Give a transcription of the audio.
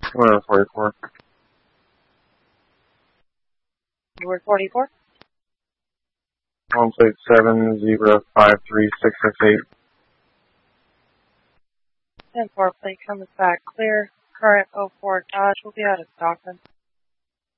44. Number 44. Home plate 7053668. 10-4 plate comes back clear. Current 04 Dodge will be out of Stockton.